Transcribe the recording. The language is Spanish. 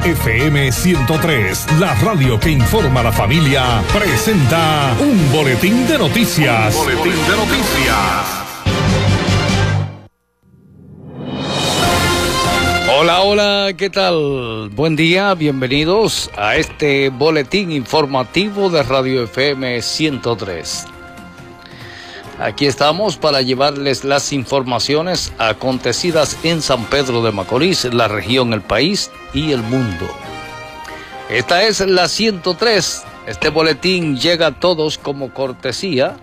FM 103, la radio que informa a la familia, presenta un boletín de noticias. Hola, hola, ¿qué tal? Buen día, bienvenidos a este boletín informativo de Radio FM 103. Aquí estamos para llevarles las informaciones acontecidas en San Pedro de Macorís, la región, el país y el mundo. Esta es la 103. Este boletín llega a todos como cortesía